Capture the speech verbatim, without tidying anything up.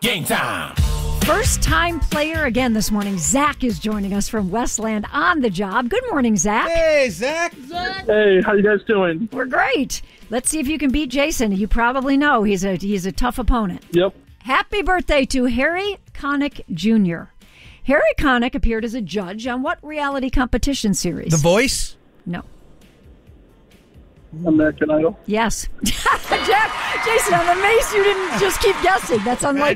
Game time. First-time player again this morning. Zach is joining us from Westland on the job. Good morning, Zach. Hey, Zach. Zach. Hey, how you guys doing? We're great. Let's see if you can beat Jason. You probably know he's a he's a tough opponent. Yep. Happy birthday to Harry Connick Junior Harry Connick appeared as a judge on what reality competition series? The Voice? No. American Idol. Yes. Jack, Jason, I'm amazed you didn't just keep guessing. That's unlike